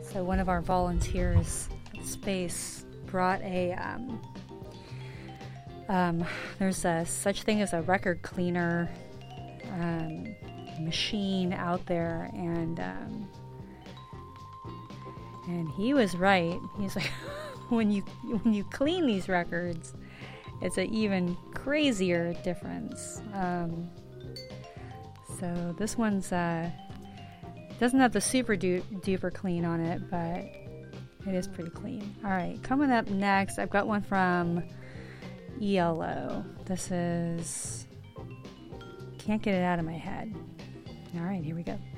So one of our volunteers at Space brought a there's a such thing as a record cleaner machine out there, and he was right. He's like, when you clean these records, it's an even crazier difference. So this one's doesn't have the super duper clean on it, but it is pretty clean. All right, coming up next, I've got one from ELO. This is Can't Get It Out of My Head. All right, here we go.